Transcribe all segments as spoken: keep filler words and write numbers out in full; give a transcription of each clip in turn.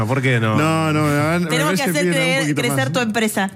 ¿Por qué no? No, no. Me, me Tenemos que hacer cre- crecer más. tu empresa.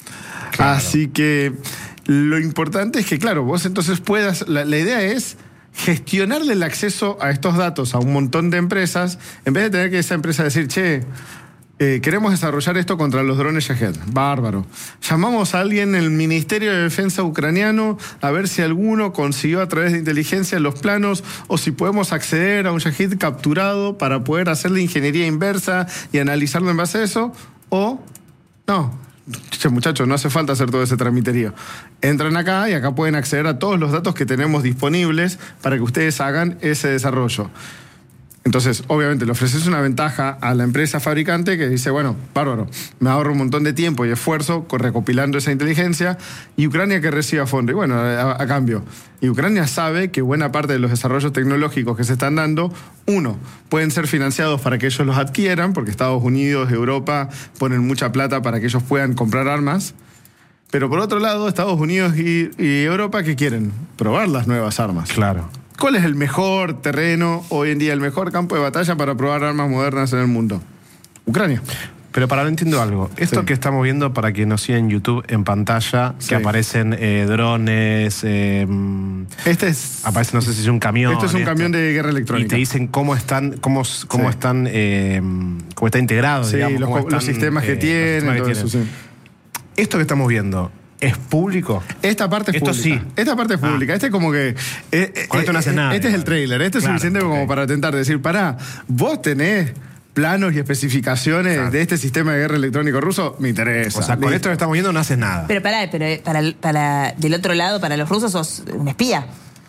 Claro. Así que lo importante es que, claro, vos entonces puedas... La, la idea es gestionarle el acceso a estos datos a un montón de empresas, en vez de tener que esa empresa decir, che, eh, queremos desarrollar esto contra los drones Shahed. Bárbaro. Llamamos a alguien en el Ministerio de Defensa ucraniano a ver si alguno consiguió a través de inteligencia los planos o si podemos acceder a un Shahed capturado para poder hacer la ingeniería inversa y analizarlo en base a eso, o no. Che, muchachos, no hace falta hacer todo ese tramiterío. Entran acá y acá pueden acceder a todos los datos que tenemos disponibles para que ustedes hagan ese desarrollo. Entonces, obviamente, le ofreces una ventaja a la empresa fabricante que dice, bueno, bárbaro, me ahorro un montón de tiempo y esfuerzo recopilando esa inteligencia, y Ucrania que reciba fondo. Y bueno, a, a cambio, y Ucrania sabe que buena parte de los desarrollos tecnológicos que se están dando, uno, pueden ser financiados para que ellos los adquieran, porque Estados Unidos, Europa ponen mucha plata para que ellos puedan comprar armas. Pero por otro lado, Estados Unidos y, y Europa, ¿qué quieren? Probar las nuevas armas. Claro. ¿Cuál es el mejor terreno hoy en día, el mejor campo de batalla para probar armas modernas en el mundo? Ucrania. Pero para no entiendo algo, esto sí. que estamos viendo, para quien nos siga en YouTube en pantalla, sí. que aparecen eh, drones, eh, este es, aparece, no sé si es un camión. Esto es un esto. camión de guerra electrónica. Y te dicen cómo están, cómo, cómo sí. están, eh, cómo está integrado, sí, digamos. Los, están, los sistemas que eh, tienen, sistemas todo que eso, tienen. sí. Esto que estamos viendo, ¿es público? Esta parte es Esto pública. sí. Esta parte es pública. Ah. Este es como que... Eh, Con eh, esto no hace nada. Este es el trailer. Este claro, es suficiente okay. como para tentar decir, pará, vos tenés planos y especificaciones claro. de este sistema de guerra electrónico ruso, me interesa. O sea, con Listo. esto que estamos viendo no haces nada. Pero pará, pero para, para del otro lado, para los rusos, sos un espía.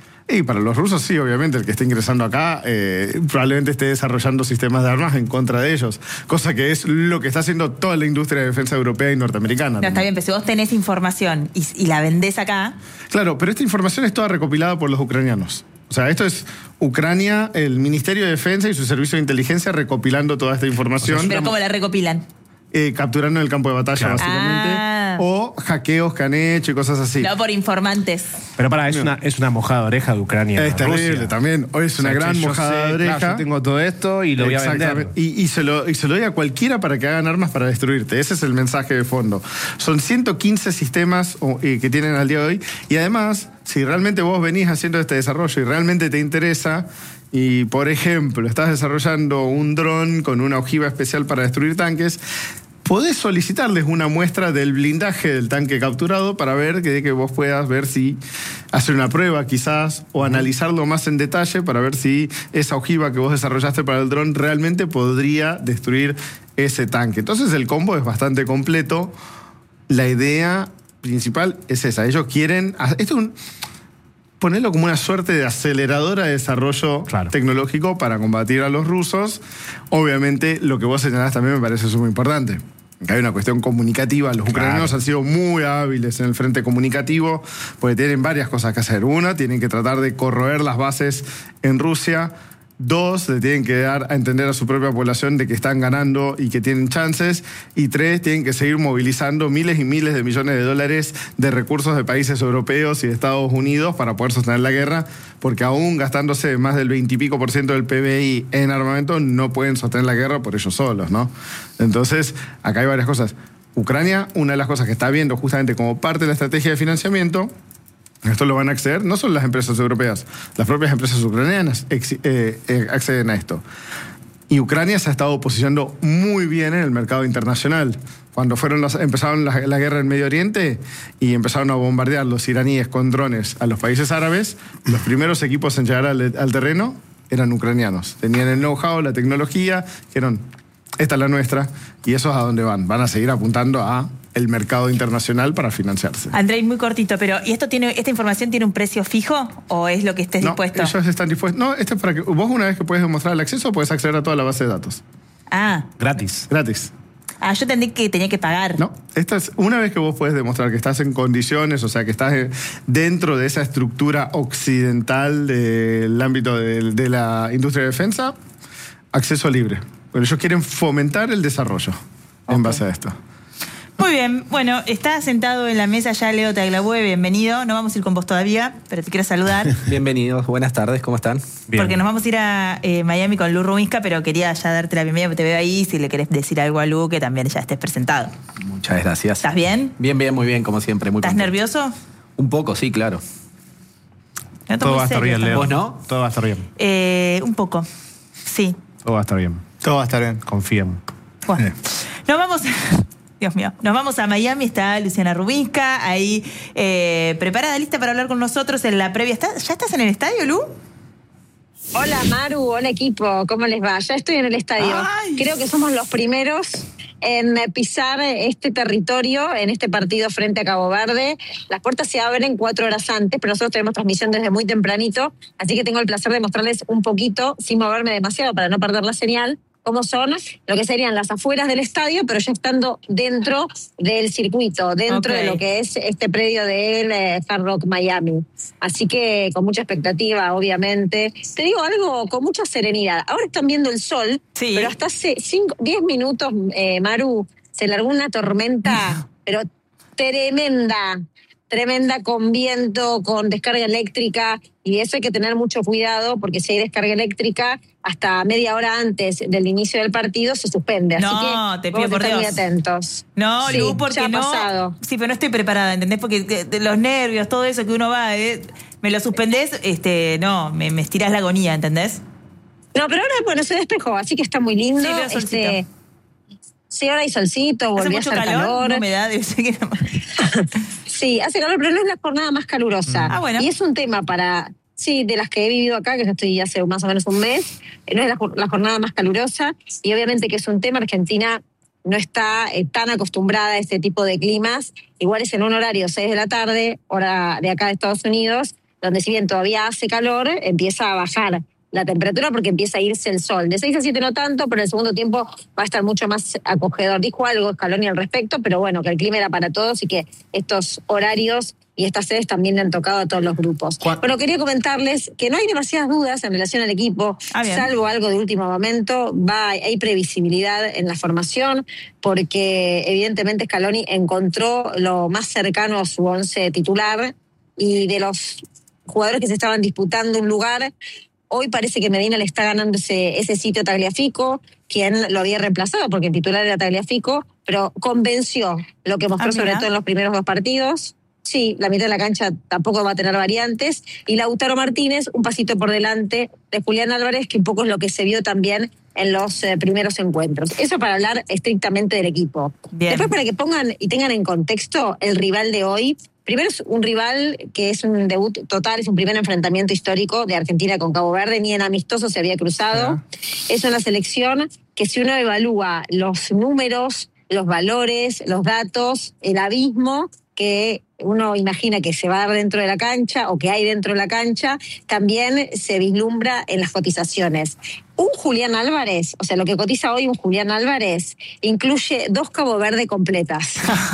Y para los rusos sí, obviamente, el que esté ingresando acá eh, probablemente esté desarrollando sistemas de armas en contra de ellos, cosa que es lo que está haciendo toda la industria de defensa europea y norteamericana. No, está bien, pero si vos tenés información y, y la vendés acá... Claro, pero esta información es toda recopilada por los ucranianos. O sea, esto es Ucrania, el Ministerio de Defensa y su servicio de inteligencia recopilando toda esta información. O sea, ¿pero cómo la recopilan? Eh, capturando en el campo de batalla, claro. básicamente. Ah. O hackeos que han hecho y cosas así. No por informantes. Pero para, es, no. una, es una mojada de oreja de Ucrania. Es terrible Rusia. También. Hoy es una o sea, gran mojada sé, de oreja. Claro, yo tengo todo esto y lo voy a vender. Y, y, se lo, y se lo doy a cualquiera para que hagan armas para destruirte. Ese es el mensaje de fondo. Son ciento quince sistemas eh, que tienen al día de hoy. Y además, si realmente vos venís haciendo este desarrollo y realmente te interesa... Y, por ejemplo, estás desarrollando un dron con una ojiva especial para destruir tanques, podés solicitarles una muestra del blindaje del tanque capturado para ver que, que vos puedas ver si hacer una prueba quizás o analizarlo más en detalle para ver si esa ojiva que vos desarrollaste para el dron realmente podría destruir ese tanque. Entonces el combo es bastante completo. La idea principal es esa. Ellos quieren... Esto es un... ponerlo como una suerte de aceleradora de desarrollo claro. tecnológico para combatir a los rusos. Obviamente, lo que vos señalás también me parece muy importante. Que hay una cuestión comunicativa. Los claro. ucranianos han sido muy hábiles en el frente comunicativo porque tienen varias cosas que hacer. Una, tienen que tratar de corroer las bases en Rusia. Dos, le tienen que dar a entender a su propia población de que están ganando y que tienen chances. Y tres, tienen que seguir movilizando miles y miles de millones de dólares de recursos de países europeos y de Estados Unidos para poder sostener la guerra, porque aún gastándose más del veintipico por ciento del P B I en armamento, no pueden sostener la guerra por ellos solos, ¿no? Entonces, acá hay varias cosas. Ucrania, una de las cosas que está viendo justamente como parte de la estrategia de financiamiento, esto lo van a acceder, no son las empresas europeas, las propias empresas ucranianas ex, eh, eh, acceden a esto. Y Ucrania se ha estado posicionando muy bien en el mercado internacional. Cuando fueron los, empezaron la, la guerra en Medio Oriente y empezaron a bombardear los iraníes con drones a los países árabes, los primeros equipos en llegar al, al terreno eran ucranianos. Tenían el know-how, la tecnología, dijeron, esta es la nuestra, y eso es a dónde van. Van a seguir apuntando a el mercado internacional para financiarse. Andrei, muy cortito, pero ¿y esto tiene, esta información tiene un precio fijo o es lo que estés no, dispuesto? Ellos están dispuestos. No, esto es para que vos, una vez que puedes demostrar el acceso, puedes acceder a toda la base de datos. Ah. Gratis. Gratis. Ah, yo entendí que tenía que pagar. No, esta es una vez que vos puedes demostrar que estás en condiciones, o sea, que estás dentro de esa estructura occidental del ámbito de, de la industria de defensa, acceso libre. Pero ellos quieren fomentar el desarrollo okay. en base a esto. Muy bien, bueno, está sentado en la mesa ya Leo Tagliabue, bienvenido. No vamos a ir con vos todavía, pero te quiero saludar. Bienvenidos, buenas tardes, ¿cómo están? Bien. Porque nos vamos a ir a eh, Miami con Lu Rubinska, pero quería ya darte la bienvenida, porque te veo ahí, si le querés decir algo a Lu, que también ya estés presentado. Muchas gracias. ¿Estás bien? Bien, bien, muy bien, como siempre. Muy ¿Estás contento. nervioso? Un poco, sí, claro. No, todo va a estar bien, Leo. ¿Vos no? Todo va a estar bien. Eh, un poco, sí. Todo va a estar bien. Todo va a estar bien. Confíen. Bueno, Eh. nos vamos... Dios mío, nos vamos a Miami, está Luciana Rubinska, ahí eh, preparada, lista para hablar con nosotros en la previa. ¿Está, ¿Ya estás en el estadio, Lu? Hola Maru, hola equipo, ¿cómo les va? Ya estoy en el estadio. Ay. Creo que somos los primeros en pisar este territorio, en este partido frente a Cabo Verde. Las puertas se abren cuatro horas antes, pero nosotros tenemos transmisión desde muy tempranito, así que tengo el placer de mostrarles un poquito, sin moverme demasiado para no perder la señal, cómo son lo que serían las afueras del estadio, pero ya estando dentro del circuito, dentro Okay. de lo que es este predio del eh, Hard Rock Miami. Así que con mucha expectativa, obviamente. Te digo algo con mucha serenidad. Ahora están viendo el sol, Sí. pero hasta hace cinco, diez minutos, eh, Maru, se largó una tormenta, pero tremenda. Tremenda, con viento, con descarga eléctrica, y eso hay que tener mucho cuidado porque si hay descarga eléctrica, hasta media hora antes del inicio del partido se suspende. No, Así que te pido vamos a por estar muy Dios. atentos. No, Sí, Lu, porque ya ha no. pasado. Sí, pero no estoy preparada, ¿entendés? Porque de, de los nervios, todo eso que uno va, eh, me lo suspendés, este, no, me, me estirás la agonía, ¿entendés? No, pero ahora, bueno, se despejó, así que está muy lindo. Sí, veo solcito. este, sí, ahora hay solcito, Hace volvió a mucho hacer calor, calor. humedad, debe ser que no. Sí, hace calor, pero no es la jornada más calurosa. Ah, bueno. Y es un tema para, sí, de las que he vivido acá, que yo estoy hace más o menos un mes, eh, no es la, jor- la jornada más calurosa, y obviamente que es un tema, Argentina no está eh, tan acostumbrada a este tipo de climas. Igual es en un horario seis de la tarde, hora de acá de Estados Unidos, donde si bien todavía hace calor, empieza a bajar la temperatura porque empieza a irse el sol. De seis a siete no tanto, pero en el segundo tiempo va a estar mucho más acogedor. Dijo algo Scaloni al respecto, pero bueno, que el clima era para todos y que estos horarios y estas sedes también le han tocado a todos los grupos. ¿Cuál? Bueno, quería comentarles que no hay demasiadas dudas en relación al equipo, Ah, bien. salvo algo de último momento. Va, hay previsibilidad en la formación, porque evidentemente Scaloni encontró lo más cercano a su once titular, y de los jugadores que se estaban disputando un lugar, hoy parece que Medina le está ganando ese, ese sitio a Tagliafico, quien lo había reemplazado porque el titular era Tagliafico, pero convenció lo que mostró Ah, sobre mira. todo en los primeros dos partidos. Sí, la mitad de la cancha tampoco va a tener variantes. Y Lautaro Martínez, un pasito por delante de Julián Álvarez, que un poco es lo que se vio también en los eh, primeros encuentros. Eso para hablar estrictamente del equipo. Bien. Después, para que pongan y tengan en contexto el rival de hoy. Primero es un rival que es un debut total, es un primer enfrentamiento histórico de Argentina con Cabo Verde, ni en amistoso se había cruzado. Es una selección que, si uno evalúa los números, los valores, los datos, el abismo que uno imagina que se va a dar dentro de la cancha o que hay dentro de la cancha, también se vislumbra en las cotizaciones. Un Julián Álvarez, o sea, lo que cotiza hoy un Julián Álvarez, incluye dos Cabo Verde completas.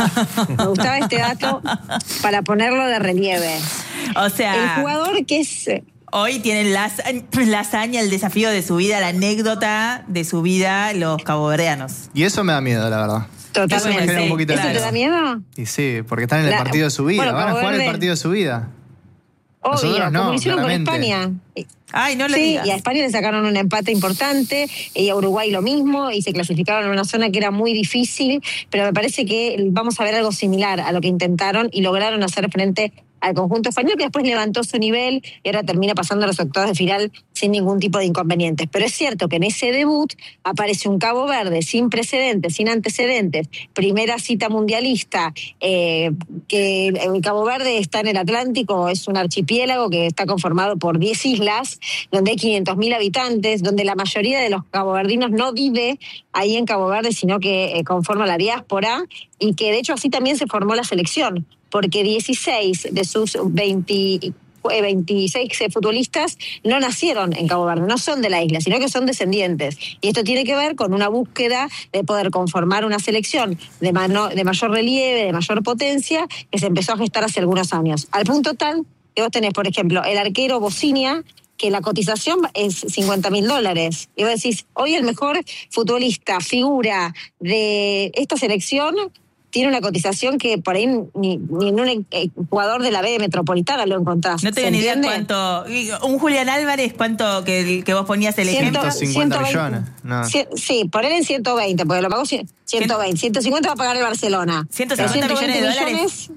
Me gustaba este dato para ponerlo de relieve. O sea, El jugador que es... hoy tienen la, haza- la hazaña, el desafío de su vida, la anécdota de su vida, los caboverdianos. Y eso me da miedo, la verdad. Totalmente. Eso me genera un poquito de ¿Eso te miedo. da miedo? Y sí, porque están en el La- partido de su vida. bueno, Van a Cabo jugar el Verde- partido de su vida. Obvio, Nosotros no, como lo hicieron claramente. con España. Ay, no lo Sí, digas. y a España le sacaron un empate importante, y a Uruguay lo mismo, y se clasificaron en una zona que era muy difícil, pero me parece que vamos a ver algo similar a lo que intentaron y lograron hacer frente al conjunto español, que después levantó su nivel y ahora termina pasando a los octavos de final sin ningún tipo de inconvenientes. Pero es cierto que en ese debut aparece un Cabo Verde sin precedentes, sin antecedentes, primera cita mundialista, eh, que el Cabo Verde está en el Atlántico, es un archipiélago que está conformado por diez islas, donde hay quinientos mil habitantes, donde la mayoría de los caboverdinos no vive ahí en Cabo Verde, sino que eh, conforma la diáspora, y que de hecho así también se formó la selección, porque dieciséis de sus veinte, veintiséis futbolistas no nacieron en Cabo Verde, no son de la isla, sino que son descendientes. Y esto tiene que ver con una búsqueda de poder conformar una selección de, mano, de mayor relieve, de mayor potencia, que se empezó a gestar hace algunos años. Al punto tal que vos tenés, por ejemplo, el arquero Bocinia, que la cotización es cincuenta mil dólares. Y vos decís, hoy el mejor futbolista, figura de esta selección, tiene una cotización que por ahí ni, ni en un eh, jugador de la B Metropolitana lo encontrás. No tengo ni idea cuánto. Un Julián Álvarez, cuánto que, que vos ponías el ejemplo. ciento cincuenta millones. No. Sí, poner en ciento veinte, porque lo pagó ciento veinte. ciento cincuenta va a pagar el Barcelona. ciento cincuenta millones de dólares.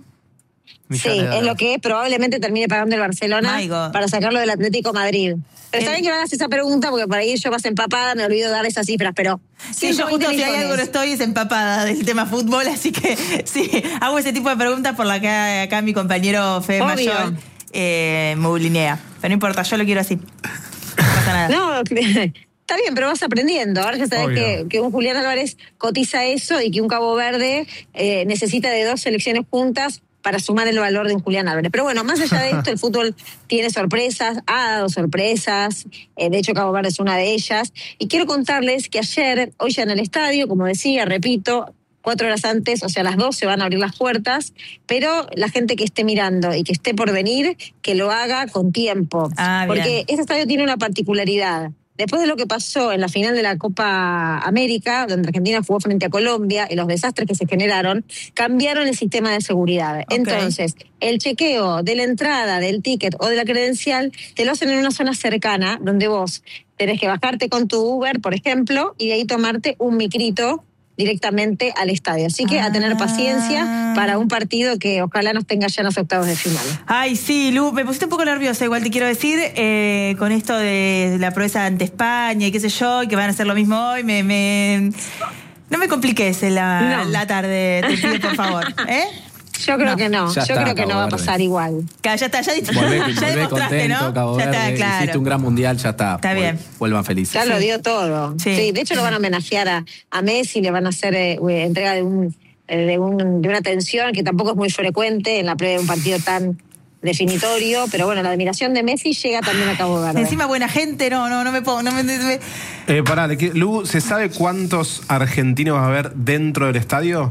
Sí, es lo que probablemente termine pagando el Barcelona para sacarlo del Atlético Madrid. Pero saben que van a hacer esa pregunta porque por ahí yo más empapada me olvido de dar esas cifras, pero... Sí, yo justo si hay algo no estoy es empapada del tema fútbol, así que sí, hago ese tipo de preguntas por la que acá mi compañero Fede Mayol eh, me bulinea. Pero no importa, yo lo quiero así. No pasa nada. No, está bien, pero vas aprendiendo. Ahora ya sabes que, que un Julián Álvarez cotiza eso y que un Cabo Verde eh, necesita de dos selecciones juntas para sumar el valor de un Julián Álvarez. Pero bueno, más allá de esto, el fútbol tiene sorpresas, ha dado sorpresas, eh, de hecho Cabo Verde es una de ellas, y quiero contarles que ayer, hoy ya en el estadio, como decía, repito, cuatro horas antes, o sea, a las doce van a abrir las puertas, pero la gente que esté mirando y que esté por venir, que lo haga con tiempo, ah, porque este estadio tiene una particularidad. Después de lo que pasó en la final de la Copa América, donde Argentina jugó frente a Colombia y los desastres que se generaron, cambiaron el sistema de seguridad. Okay. Entonces, el chequeo de la entrada, del ticket o de la credencial, te lo hacen en una zona cercana, donde vos tenés que bajarte con tu Uber, por ejemplo, y de ahí tomarte un micrito directamente al estadio. Así que ah. a tener paciencia para un partido que ojalá nos tenga ya en los octavos de final. Ay, sí, Lu, me pusiste un poco nerviosa, igual te quiero decir, eh, con esto de la proeza ante España y qué sé yo, y que van a hacer lo mismo hoy, me... me... No me compliques la, no. la tarde, te pido por favor, ¿eh? Yo creo no. que no, ya yo está, creo que Cabo no va a Verde. pasar igual. Ya está, ya, volvé, ya volvé demostraste, contento, ¿no? Cabo ya Verde, está, claro. Hiciste un gran mundial, ya está. Está bien. Vuelvan felices. Ya sí. lo dio todo. Sí. sí, de hecho lo van a homenajear a, a Messi, le van a hacer eh, entrega de, un, de, un, de una atención que tampoco es muy frecuente en la previa de un partido tan definitorio, pero bueno, la admiración de Messi llega también a Cabo Verde. Encima buena gente, no, no, no me pongo, no me... me... Eh, pará, Lu, ¿se sabe cuántos argentinos va a haber dentro del estadio?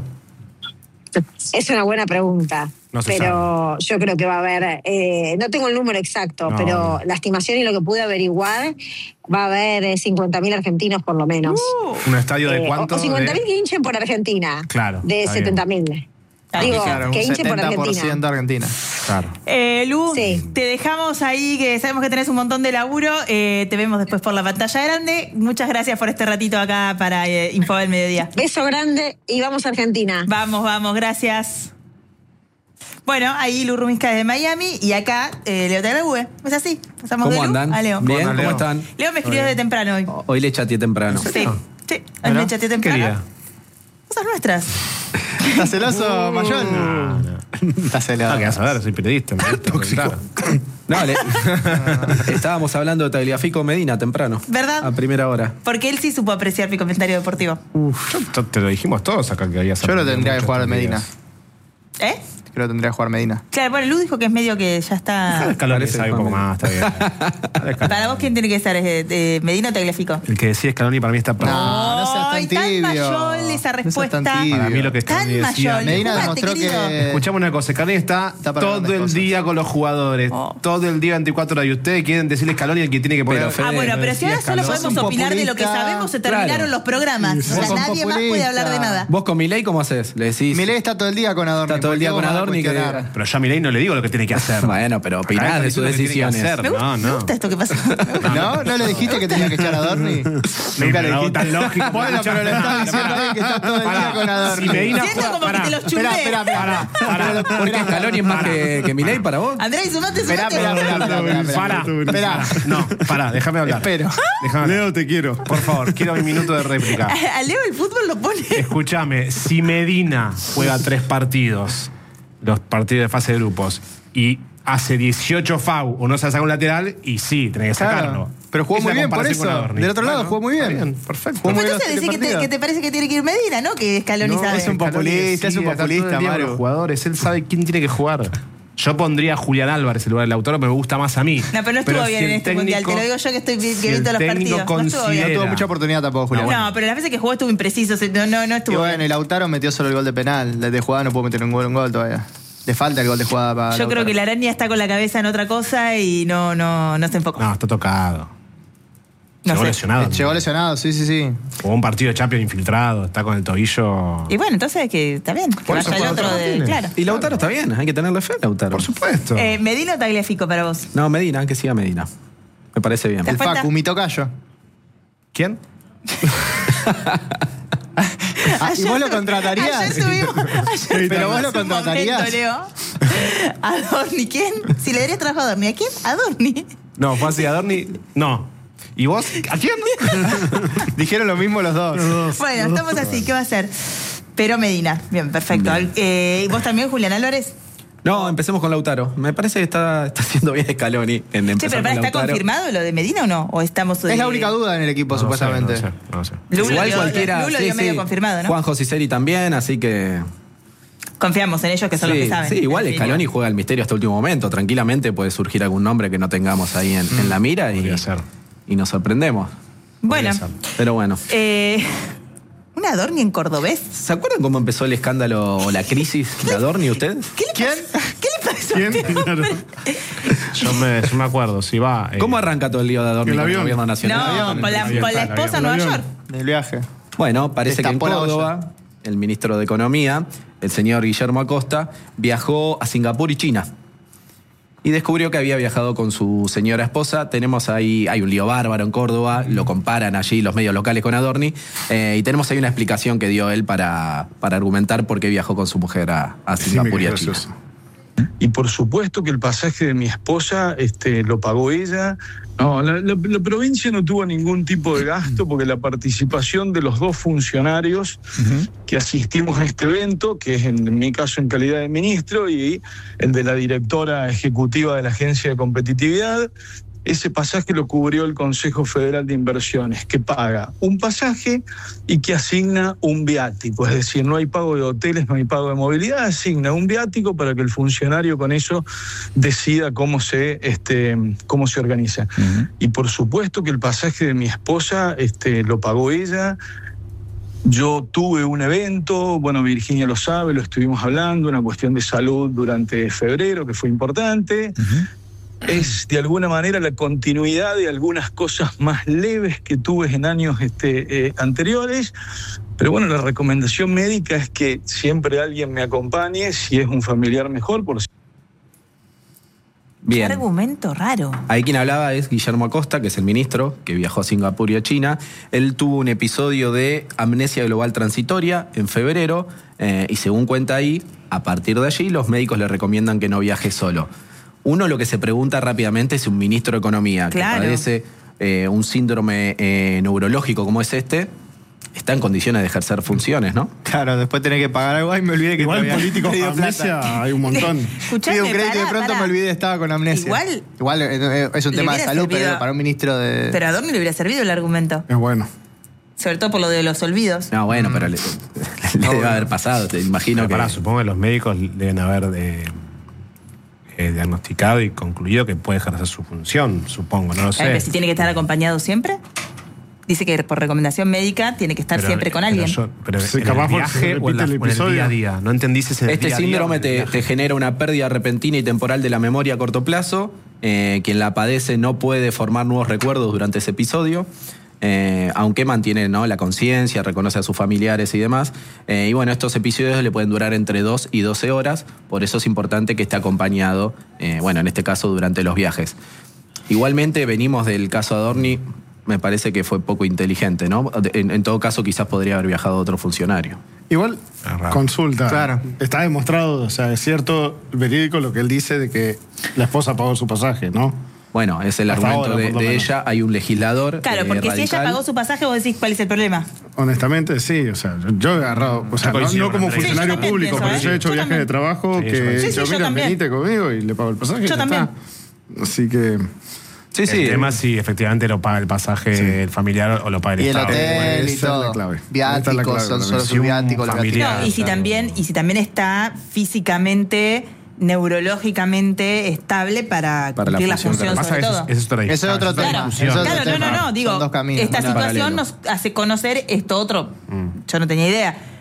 Es una buena pregunta, no se pero sabe. Yo creo que va a haber, eh, no tengo el número exacto, no. pero la estimación y lo que pude averiguar, va a haber eh, cincuenta mil argentinos por lo menos. Uh, ¿Un estadio de eh, cuánto? O cincuenta mil de... que hinchen por Argentina. Claro. De setenta mil. Digo, claro, que un hinchen por setenta por Argentina. ciento Argentina. Claro. Eh, Lu, sí. te dejamos ahí, que sabemos que tenés un montón de laburo. Eh, te vemos después por la pantalla grande. Muchas gracias por este ratito acá para eh, Info del Mediodía. Beso grande y vamos a Argentina. Vamos, vamos, gracias. Bueno, ahí Lu Rubinská desde Miami y acá eh, Leo Tagliabue. ¿Es así? Pasamos ¿Cómo de Lu andan? a Leo. Bien, Hola, ¿cómo Leo. están? Leo me escribió Hola. de temprano hoy. Hoy le chateé temprano. Sí, sí. Hoy Bueno, me chateé temprano. ¿qué quería? Cosas nuestras. ¿Estás celoso, Mayol? No, no. Estás celoso. No, que vas a ver, soy periodista. Me gusta comentar. No, le... estábamos hablando de Tagliafico Medina temprano. ¿Verdad? A primera hora. Porque él sí supo apreciar mi comentario deportivo. Uf, yo, te lo dijimos todos acá que habías Yo lo aprendido tendría que mucho jugar estos Medina. días. ¿Eh? Creo que tendría que jugar Medina. Claro, bueno, Lu dijo que es medio que ya está... Scaloni Parece sabe un poco Juan más, está bien. Para vos, ¿quién tiene que ser? ¿Eh, eh, ¿Medina o Tagliafico? El que decía Scaloni para mí está perfecto. No, no seas tan Ay, tan tibio. mayol esa No seas respuesta. tan tibio. Para mí lo que Tan Scaloni decía... mayol. Medina Jugate, demostró querido. que... Escuchame una cosa, Scaloni está, Está para todo grandes el cosas. día con los jugadores, Oh. todo el día veinticuatro horas y ustedes quieren decirle Scaloni el que tiene que poner... Pero, Fede, Ah, bueno, pero si ahora solo Scaloni. podemos un opinar de lo que populista. sabemos, se terminaron Claro. los programas. O sea, Vos sos nadie más puede populista. hablar de nada. ¿Vos con Milei cómo haces? Le decís... Milei está todo el día con Adorni. Está todo el día ¿por qué con vos vas a Adorni que- cuestionar? Pero yo a Milei no le digo lo que tiene que hacer. Bueno, pero Acá opinás está de sus diciendo lo que tiene que decisiones. hacer. Me gusta, No, me no. gusta esto que pasa. ¿No? ¿No le dijiste que tenía que echar a Adorni? Nunca le no, dijiste. tan lógico. Bueno, pero le estás diciendo a él que está todo el día con Adorni. Si Medina Siento juega- como que pará. te los chumé. Espera, espera, espera. Pará, pará. ¿Por qué Scaloni es más que, que Milei para vos? Andrés, sumate, Espera, sumate. espera, espera, espera, espera. Pará, Espera. pará. No, pará, déjame hablar. Espero. Déjame hablar. Leo, te quiero. Por favor, quiero mi minuto de réplica. A Leo el fútbol lo pone. Escúchame, si Medina juega tres partidos, los partidos de fase de grupos, y hace dieciocho F A U o no se saca un lateral, y sí, tenés que Claro. sacarlo. Pero jugó Es muy la bien por comparación con eso. Adorni. Del otro lado Bueno, jugó muy bien. está bien, perfecto. Jugó muy bien Entonces los decís que te, partidos. que te parece que tiene que ir Medina, ¿no? Que Scaloni No, sabe. es un Scaloni populista, es un decía, está todo el populista, día con Maru. los jugadores, él sabe quién tiene que jugar. Yo pondría a Julián Álvarez en lugar del Lautaro, pero me gusta más a mí. No, pero no estuvo si bien el en este técnico- mundial. Te lo digo yo que estoy que si vi el todos los técnico partidos. No estuvo bien. No tuvo Era. mucha oportunidad tampoco, Julián. No, pero las veces que jugó estuvo impreciso. se- No, no, no Y estuvo bueno, bien. el Lautaro metió solo el gol de penal. De jugada no pudo meter un gol, un gol todavía. Le falta el gol de jugada para Yo creo que la araña está con la cabeza en otra cosa y no, no, no se enfoca. No, está tocado. No Llegó sé. lesionado. Llegó lesionado, sí, sí, sí. Jugó un partido de Champions infiltrado, está con el tobillo. Y bueno, entonces que está bien. Que Por eso vaya el juega otro de. Martínez. Claro. Y Lautaro está bien, hay que tenerle fe a Lautaro. Por supuesto. Eh, ¿Medina o Tagliafico para vos? No, Medina, que siga Medina. Me parece bien. ¿Te El das cuenta? Facu, mi tocayo. ¿Quién? Ah, ¿y vos lo tu- contratarías? Ayer tuvimos, ayer Pero vos tuvimos lo un contratarías. momento, Leo. ¿Adorni quién? Si le darías trabajo a Adorni, ¿a quién? Adorni. No, fue así, Adorni. No. ¿Y vos? ¿A quién? Dijeron lo mismo los dos. Bueno, estamos así, ¿qué va a hacer? Pero Medina, bien, perfecto. Eh, ¿Y vos también, Julián Álvarez? No, empecemos con Lautaro. Me parece que está, está haciendo bien Scaloni en Che, empezar pero para, con ¿está Lautaro. confirmado lo de Medina o no? ¿O estamos, Es eh, la única duda en el equipo, No sé, supuestamente. No sé, no sé. Lulo Igual dio- cualquiera. Lulo sí, dio medio sí. confirmado, ¿no? Juan Josiceri también, así que. Confiamos en ellos que son sí, los que saben. sí, igual Sí. Scaloni juega el misterio hasta último momento. Tranquilamente puede surgir algún nombre que no tengamos ahí en, en la mira y, Podría ser. y nos sorprendemos. Bueno, Podría ser. Pero bueno. eh, ¿un Adorni en cordobés? ¿Se acuerdan cómo empezó el escándalo o la crisis de Adorni ustedes? ¿Qué le ¿Quién? pasó? ¿Qué le pasó? ¿Quién? a este Claro. hombre? Yo me, yo me acuerdo, si va. eh, ¿Cómo arranca todo el lío de Adorni el con el avión. gobierno nacional? No, con la, avión, con la el esposa a avión, Nueva el York. avión. Del viaje. Bueno, parece que en Destapó la Córdoba, el ministro de Economía, el señor Guillermo Acosta, viajó a Singapur y China. Y descubrió que había viajado con su señora esposa. Tenemos ahí, hay un lío bárbaro en Córdoba, lo comparan allí los medios locales con Adorni. Eh, y tenemos ahí una explicación que dio él para, para argumentar por qué viajó con su mujer a, a Singapur y a China. gracioso. Y por supuesto que el pasaje de mi esposa este, lo pagó ella. No, la, la- la provincia no tuvo ningún tipo de gasto porque la participación de los dos funcionarios que asistimos a este evento, que es en mi caso en calidad de ministro y el de la directora ejecutiva de la Agencia de Competitividad, ese pasaje lo cubrió el Consejo Federal de Inversiones, que paga un pasaje y que asigna un viático. Es decir, no hay pago de hoteles, no hay pago de movilidad, asigna un viático para que el funcionario con eso decida cómo se, este, cómo se organiza. Y por supuesto que el pasaje de mi esposa este, lo pagó ella. Yo tuve un evento, bueno, Virginia lo sabe, lo estuvimos hablando, una cuestión de salud durante febrero que fue importante. Es de alguna manera la continuidad de algunas cosas más leves que tuve en años este, eh, anteriores, pero bueno, la recomendación médica es que siempre alguien me acompañe, si es un familiar mejor, por Qué Bien. argumento raro. Ahí quien hablaba es Guillermo Acosta, que es el ministro que viajó a Singapur y a China. Él tuvo un episodio de amnesia global transitoria en febrero eh, y según cuenta ahí, a partir de allí los médicos le recomiendan que no viaje solo. Uno lo que se pregunta rápidamente es si un ministro de Economía Claro. que padece eh, un síndrome eh, neurológico como es este, está en condiciones de ejercer funciones, ¿no? Claro, después tenés que pagar algo y me olvidé que Igual todavía políticos me dio con plata. amnesia hay un montón. Escuchame, Pido un crédito y de pará, pronto pará. me olvidé estaba con amnesia. Igual- Igual eh, es un Le tema de hubiera salud, servido- pero para un ministro de... Pero a Adorni le hubiera servido el argumento. Es bueno. Sobre todo por lo de los olvidos. No, bueno, pero le, le debe haber pasado, te imagino Pero que... pará, supongo que los médicos deben haber eh, eh, diagnosticado y concluido que puede ejercer su función, supongo, no lo A ver, sé. pero si tiene que estar acompañado siempre. Dice que por recomendación médica tiene que estar Pero- siempre con pero alguien. yo- Pero, Sí, en capaz el porque se viaje o en, la- repite el o en el episodio. día a día. No entendí si es en el Este día a día síndrome o en el te, viaje. te genera una pérdida repentina y temporal de la memoria a corto plazo. Eh, quien la padece no puede formar nuevos recuerdos durante ese episodio, eh, aunque mantiene, ¿no?, la conciencia, reconoce a sus familiares y demás. Eh, y bueno, estos episodios le pueden durar entre dos y doce horas, por eso es importante que esté acompañado, eh, bueno, en este caso durante los viajes. Igualmente venimos del caso Adorni, me parece que fue poco inteligente, ¿no? En, en todo caso quizás podría haber viajado otro funcionario. Igual, Ah, raro. consulta. Claro. Está demostrado, o sea, es cierto, verídico lo que él dice de que la esposa pagó su pasaje, ¿no? Bueno, es el Hasta argumento ahora, de, por lo de menos. ella. Hay un legislador. Claro, eh, porque si ella radical. pagó su pasaje, vos decís cuál es el problema. Honestamente, sí, o sea, yo he agarrado, o sea, no, coincido no con como Andrés. Sí, funcionario yo también público, pienso, pero ¿eh? yo he hecho Yo viajes también. de trabajo Sí, yo que también. Sí, yo, sí, yo mira, también. venite conmigo y le pago el pasaje. Yo ya también. está. Así que, Sí, El sí. tema es si efectivamente lo paga el pasaje el familiar o lo paga el Y el Estado. hotel y esa es la todo. clave. Esa es la Viáticos, clave, son la solo Si sus un viáticos. los familiar- viáticos. No, y si claro. también, y si también está físicamente, neurológicamente estable para, Para la cumplir la función, función, Lo que pasa sobre es que todo. eso es- eso es otra Ese es otro discusión. tema. Claro, Eso es otro claro, no, tema. no, no, digo, Son dos caminos. esta Una situación paralelo. nos hace conocer esto otro. Yo no tenía idea.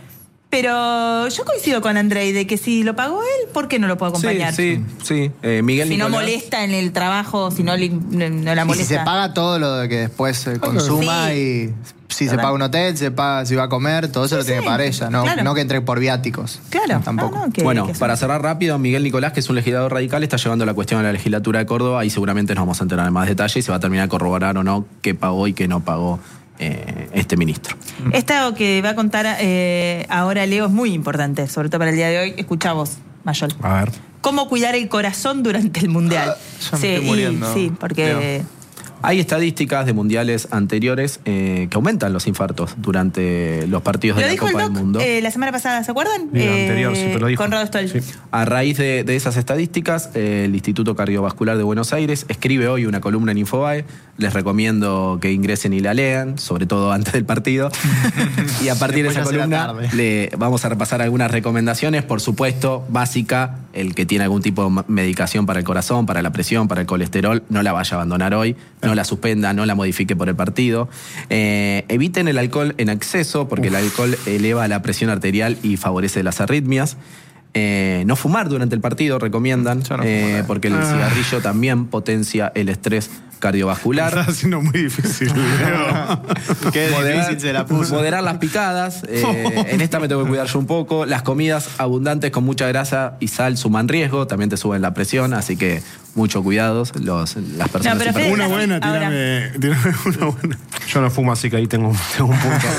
Pero yo coincido con Andrei de que si lo pagó él, ¿por qué no lo puedo acompañar? Sí, sí, sí. Eh, Miguel Si Nicolás. no molesta en el trabajo, si no, le- no, no la Y molesta. si se paga todo lo que después eh, consuma Sí. y si se ¿Verdad? paga un hotel, se paga, si va a comer, todo eso Sí, lo tiene sí. que pagar ella, no, Claro. no que entre por viáticos. Claro, Tampoco. no, no, que- Bueno, que- para cerrar rápido, Miguel Nicolás, que es un legislador radical, está llevando la cuestión a la legislatura de Córdoba y seguramente nos vamos a enterar en más detalle y se va a terminar de corroborar o no qué pagó y qué no pagó eh, este ministro. Esto que va a contar eh, ahora Leo es muy importante, sobre todo para el día de hoy. Escuchá vos, Mayol. A ver. ¿Cómo cuidar el corazón durante el Mundial? Ya me estoy y- muriendo, sí, porque... Leo. Hay estadísticas de mundiales anteriores eh, que aumentan los infartos durante los partidos de Lo la dijo el Copa del Doc Mundo. eh, la semana pasada, ¿se acuerdan? Sí, el anterior, sí, pero lo dijo. Conrado Stoll. Sí. A raíz de, de esas estadísticas, eh, el Instituto Cardiovascular de Buenos Aires escribe hoy una columna en Infobae. Les recomiendo que ingresen y la lean, sobre todo antes del partido. Y a partir de esa Después ya será columna tarde. le vamos a repasar algunas recomendaciones. Por supuesto, básica, el que tiene algún tipo de ma- medicación para el corazón, para la presión, para el colesterol, no la vaya a abandonar hoy, no la suspenda, no la modifique por el partido. Eh, eviten el alcohol en exceso, porque el alcohol eleva la presión arterial y favorece las arritmias. Eh, no fumar durante el partido, recomiendan, Yo no eh, fumo nada. porque el Ah. cigarrillo también potencia el estrés cardiovascular. Está haciendo muy difícil, Leo. Qué difícil se la puso. Moderar las picadas. eh, en esta me tengo que cuidar yo un poco. Las comidas abundantes con mucha grasa y sal suman riesgo, también te suben la presión, así que mucho cuidados los, las personas. No, pero hiper- Fede- Una buena, Ahora. tírame, tírame una buena. Yo no fumo, así que ahí tengo, tengo un punto.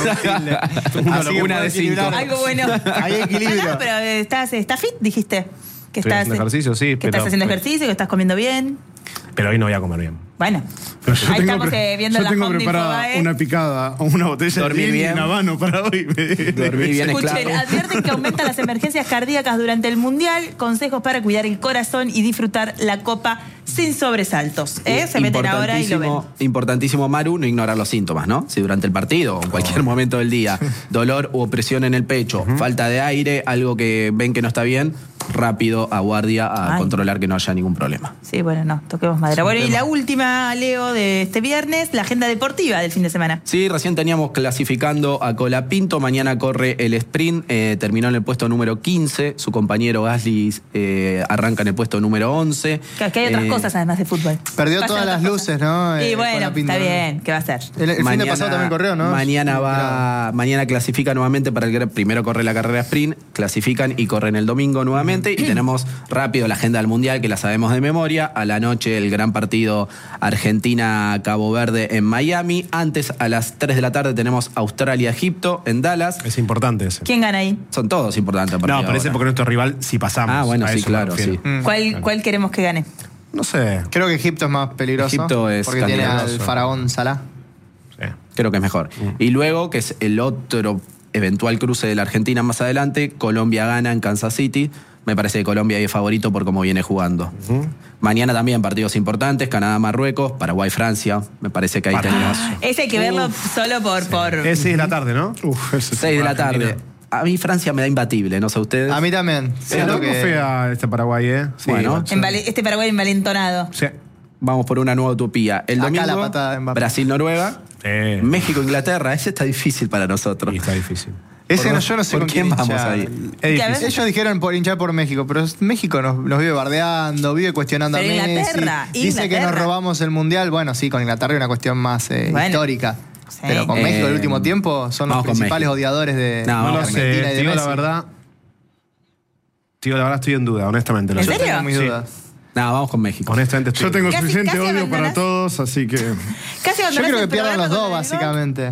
Así que una puede de cinco. equilibrar. Algo bueno. Hay equilibrio. Ah, no, pero estás, estás fit, dijiste. Que Estoy estás, haciendo ejercicio, sí, que pero- estás haciendo ejercicio, que estás comiendo bien. Pero hoy no voy a comer bien. Bueno, Pero yo ahí tengo estamos pre- eh, viendo yo la tengo home de preparada Infobae. una picada o una botella Dormí de gin bien. en habano para hoy. Dormí bien, es Escuchen, clave. advierten que aumentan las emergencias cardíacas durante el Mundial. Consejos para cuidar el corazón y disfrutar la Copa sin sobresaltos. ¿eh? Se meten ahora y lo ven. Importantísimo- Importantísimo, Maru, no ignorar los síntomas, ¿no? Si durante el partido o en cualquier momento del día, dolor u opresión en el pecho, falta de aire, algo que ven que no está bien, rápido a guardia a Ay. controlar que no haya ningún problema. Sí, bueno, no, toquemos madera. Bueno, y la última, Leo, de este viernes, la agenda deportiva del fin de semana. Sí, recién teníamos clasificando a Colapinto, mañana corre el sprint, eh, terminó en el puesto número quince, su compañero Gasly eh, arranca en el puesto número once. Que, que hay otras Eh, cosas además de fútbol. Perdió Pasan todas otras las cosas. luces, ¿no? Y Eh, bueno, con la pinta. está bien, ¿qué va a hacer? El, el fin de pasado también corrió, ¿no? Mañana va, mañana clasifica nuevamente para el gran- primero corre la carrera sprint, clasifican y corren el domingo nuevamente y tenemos rápido la agenda del mundial que la sabemos de memoria. A la noche el gran partido Argentina-Cabo Verde en Miami. Antes a las tres de la tarde tenemos Australia-Egipto en Dallas. Es importante ese. ¿Quién gana ahí? Son todos importantes. a partir No, de pero ese ahora. porque nuestro rival si pasamos. Ah, bueno, A sí, eso me claro, refiero. sí. Mm. ¿Cuál, ¿Cuál queremos que gane? No sé. Creo que Egipto es más peligroso. Egipto es porque tiene al candidato. faraón Salah. Sí. Creo que es mejor. Y luego, que es el otro eventual cruce de la Argentina más adelante, Colombia gana en Kansas City. Me parece que Colombia es favorito por cómo viene jugando. Mañana también partidos importantes, Canadá-Marruecos, Paraguay-Francia. Me parece que ahí tenemos Ese hay que verlo solo por... por... Es seis de la tarde, ¿no? Uf, ese es seis de la Argentina. tarde. A mí Francia me da imbatible, no sé ustedes. A mí también. Sí, Siento no que- fea este Paraguay, ¿eh? Sí, Bueno. envale- este Paraguay envalentonado. Sí. Vamos por una nueva utopía. El Acá domingo, la patada de Mbappé. Brasil-Noruega, Sí. México-Inglaterra. Ese está difícil para nosotros. Y está difícil. Ese ¿Por- no, yo no sé por con quién quién vamos hinchar. ahí? Es ¿Qué, a ver? difícil. Ellos dijeron por hinchar por México, pero México nos, nos vive bardeando, vive cuestionando Pero a Messi. Inglaterra, Dice que nos Inglaterra. robamos el mundial. Bueno, sí, con Inglaterra hay una cuestión más eh, Bueno. histórica. Sí. Pero con Eh, México el último tiempo son los vamos con principales México. odiadores de, No, de No lo Argentina sé, y te de digo la Messi. verdad. Te digo la verdad, estoy en duda, honestamente. lo ¿En sé. serio? Tengo mis Sí. dudas. No, vamos con México. Honestamente estoy Yo tengo Casi- suficiente casi odio para abandonás. todos, así que. Casi Yo abandonás creo que el pierdan los programa dos, con el gol. básicamente.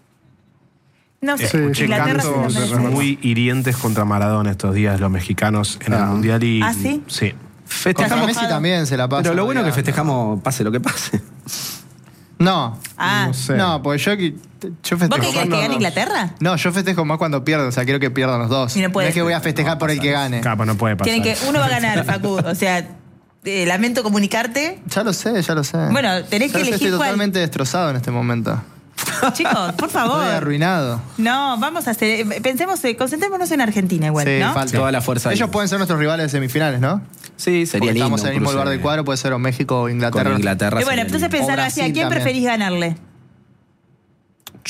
No sé, Escuché Inglaterra se lo cantos merece. muy hirientes contra Maradona estos días, los mexicanos en el Ah. Mundial y. ¿Ah, sí? Sí. Contra Festejamos. Messi también se la pasa. Pero lo bueno es que odiando. festejamos, pase lo que pase. No. Ah, No sé. No, pues yo, yo ¿vos festejo. qué querés que cuando- gane Inglaterra? No, yo festejo más cuando pierdo, o sea, quiero que pierdan los dos. Y no puede es que ser. voy a festejar por el que gane. Capa, no puede pasar. Tienen que, uno va a ganar, Facu. O sea, eh, lamento comunicarte. Ya lo sé, ya lo sé. Bueno, tenés Ya que lo sé, elegir Estoy cuál. totalmente destrozado en este momento. Chicos, por favor. Estoy arruinado. No, vamos a hacer. Pensemos, eh, concentrémonos en Argentina igual, Sí, ¿no? falta. Toda la fuerza ahí. Ellos pueden ser nuestros rivales de semifinales, ¿no? Sí, sería Porque lindo. estamos en el un mismo cruce lugar del de- cuadro, puede ser o México o Inglaterra. Con Inglaterra. Y bueno, sería entonces lindo. pensar O así, ¿a Brasil quién también. preferís ganarle?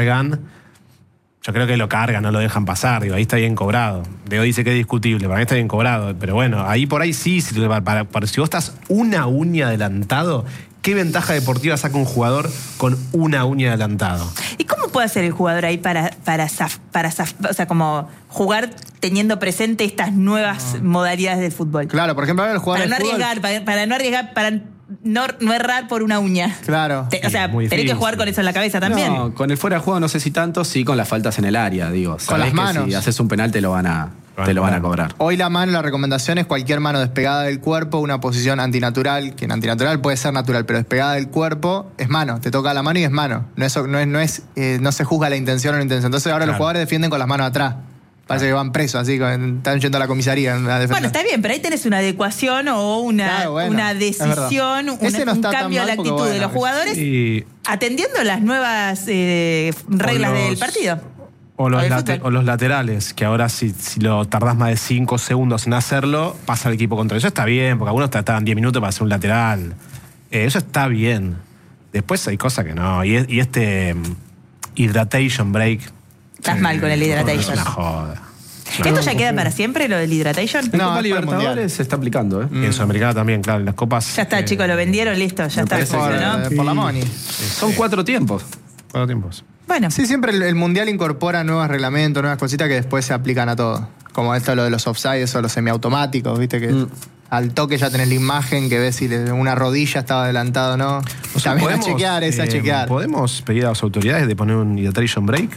Bargan. Yo creo que lo cargan, no lo dejan pasar. Digo, ahí está bien cobrado. Diego dice que es discutible, para mí está bien cobrado. Pero bueno, ahí por ahí sí, si, para, para, para, si vos estás una uña adelantado, ¿qué ventaja deportiva saca un jugador con una uña adelantado? ¿Y cómo puede hacer el jugador ahí para, para, zaf, para zaf, o sea, como jugar teniendo presente estas nuevas no. modalidades del fútbol? Claro, por ejemplo, ahora el jugador para no fútbol... arriesgar, para, para no arriesgar, para no, no errar por una uña. Claro. Te, o sea, tenés que jugar con eso en la cabeza también. No, con el fuera de juego no sé si tanto, sí con las faltas en el área, digo. Con las manos. Si haces un penal te lo van a... Te lo van a cobrar. Hoy la mano, la recomendación es cualquier mano despegada del cuerpo, una posición antinatural, que en antinatural puede ser natural, pero despegada del cuerpo es mano. Te toca la mano y es mano. No es, no es, no es, eh, no se juzga la intención o la intención. Entonces ahora claro. los jugadores defienden con las manos atrás. Parece que van presos, así, están yendo a la comisaría a defender. Bueno, está bien, pero ahí tenés una adecuación o una, claro, bueno, una decisión, una, no un cambio a la actitud bueno, de los jugadores sí. atendiendo las nuevas eh, reglas los... del partido. O los, late, o los laterales, que ahora si, si lo tardás más de cinco segundos en hacerlo, pasa el equipo contra. Eso está bien, porque algunos tardan diez minutos para hacer un lateral. Eh, eso está bien. Después hay cosas que no. Y, y este um, hydration break. Estás eh, mal con el hydration. Es una joda. ¿Esto ya queda para siempre, lo del hydration? En no, Copa Libertadores se está aplicando, ¿eh? Mm. En Sudamericana también, claro, en las copas. Ya está, eh, chicos, lo vendieron, listo, ya está. Por, ¿no? Sí. por la money. Sí. Son cuatro tiempos. Cuatro tiempos. Bueno. Sí, siempre el, el Mundial incorpora nuevos reglamentos, nuevas cositas que después se aplican a todo. Como esto, lo de los offsides o los semiautomáticos, ¿viste? Que mm. al toque ya tenés la imagen que ves si una rodilla estaba adelantado o no. O sea, también a chequear, es eh, a chequear. ¿Podemos pedir a las autoridades de poner un hydration break?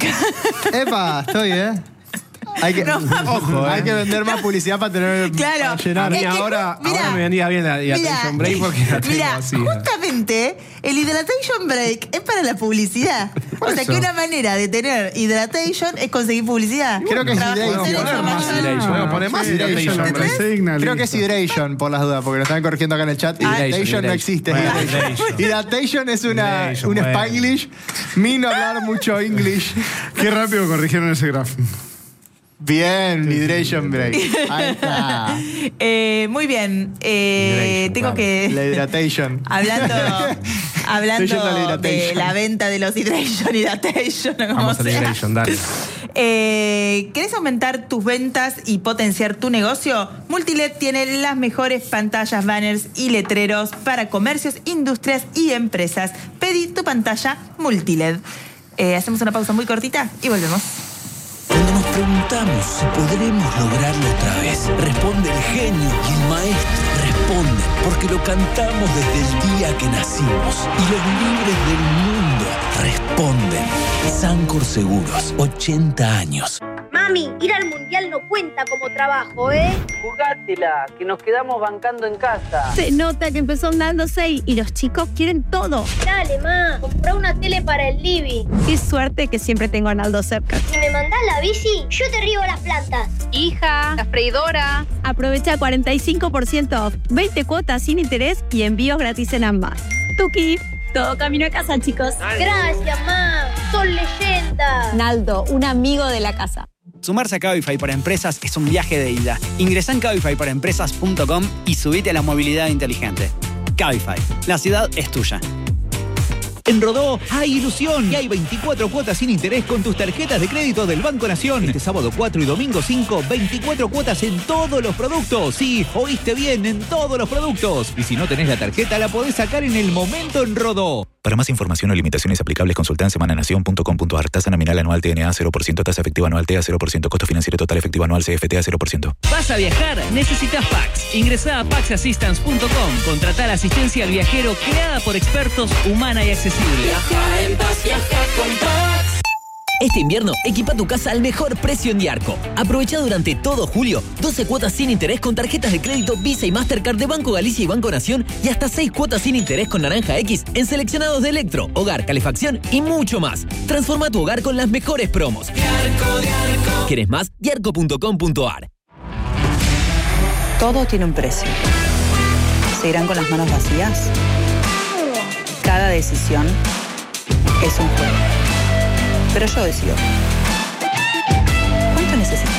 Epa, estoy, ¿eh? Hay que, no, ojo, hay eh. que vender más publicidad para tener claro, para llenar. A mí ahora, mirá, ahora me venía bien la hydration break porque la tengo mirá, así. Justamente el hydration break es para la publicidad. O sea eso. Que una manera de tener hydration es conseguir publicidad. Creo que es hydration. Poner más hydration. Poner más hydration. Creo que es hydration por las dudas, porque lo están corrigiendo acá en el chat. Ah, hydration no existe. Hydration es una, un spanglish. Mi no hablar mucho English. Qué rápido corrigieron ese gráfico. Bien, hydration break. Ahí está. Eh, muy bien. Eh, tengo que. La hidratation. Hablando, hablando de la venta de los hydration, hidratation. Vamos a la hydration, dale. Eh, ¿Querés aumentar tus ventas y potenciar tu negocio? Multiled tiene las mejores pantallas, banners y letreros para comercios, industrias y empresas. Pedí tu pantalla Multiled. Eh, hacemos una pausa muy cortita y volvemos. Cuando nos preguntamos si podremos lograrlo otra vez, responde el genio y el maestro. Responde porque lo cantamos desde el día que nacimos. Y los libres del mundo responden. Sancor Seguros, ochenta años. Mami, ir al mundial no cuenta como trabajo, ¿eh? Jugátela, que nos quedamos bancando en casa. Se nota que empezó andando seis y los chicos quieren todo. Dale, ma, comprá una tele para el living. Qué suerte que siempre tengo a Naldo cerca. Si me mandás la bici, yo te riego las plantas. Hija, la freidora. Aprovecha cuarenta y cinco por ciento off, veinte cuotas sin interés y envíos gratis en ambas. Tuki. Todo camino a casa, chicos. Gracias, ma. Son leyendas. Naldo, un amigo de la casa. Sumarse a Cabify para Empresas es un viaje de ida. Ingresá en cabify para empresas punto com y subite a la movilidad inteligente. Cabify, la ciudad es tuya. En Rodó hay ilusión y hay veinticuatro cuotas sin interés con tus tarjetas de crédito del Banco Nación. Este sábado cuatro y domingo cinco, veinticuatro cuotas en todos los productos. Sí, oíste bien, en todos los productos. Y si no tenés la tarjeta, la podés sacar en el momento en Rodó. Para más información o limitaciones aplicables, consulta en semananación punto com punto a r. Tasa nominal anual T N A cero por ciento, tasa efectiva anual T A cero por ciento, costo financiero total efectivo anual C F T A cero por ciento. ¿Vas a viajar? Necesitas Pax. Ingresá a pax assistance punto com. Contratá la asistencia al viajero creada por expertos, humana y accesible. Viaja en paz, viaja con Pax. Este invierno, equipa tu casa al mejor precio en Diarco. Aprovecha durante todo julio doce cuotas sin interés con tarjetas de crédito Visa y Mastercard de Banco Galicia y Banco Nación y hasta seis cuotas sin interés con Naranja X en seleccionados de electro, hogar, calefacción y mucho más. Transforma tu hogar con las mejores promos. Diarco, Diarco. ¿Quieres más? diarco punto com punto a r. Todo tiene un precio. ¿Se irán con las manos vacías? Cada decisión es un juego. Pero yo decido. ¿Cuánto necesitas?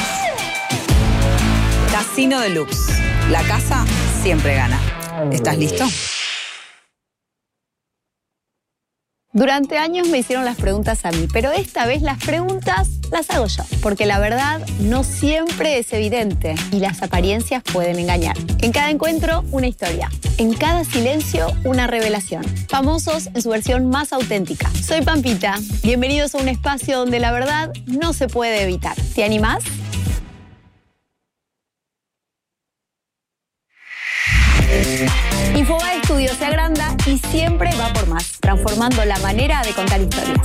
Casino Deluxe. La casa siempre gana. ¿Estás listo? Durante años me hicieron las preguntas a mí, pero esta vez las preguntas las hago yo, porque la verdad no siempre es evidente y las apariencias pueden engañar. En cada encuentro, una historia. En cada silencio, una revelación. Famosos en su versión más auténtica. Soy Pampita. Bienvenidos a un espacio donde la verdad no se puede evitar. ¿Te animás? Infobae Studios se agranda y siempre va por más, transformando la manera de contar historias.